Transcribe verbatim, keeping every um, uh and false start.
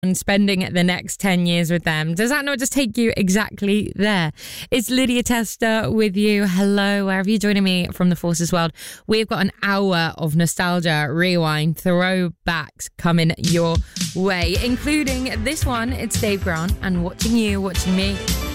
and spending the next ten years with them. Does that not just take you exactly there? It's Lydia Tester with you. Hello, wherever you're joining me from the Forces world. We've got an hour of nostalgia, rewind, throwbacks coming your way, including this one. It's Dave Grant and Watching You, Watching Me.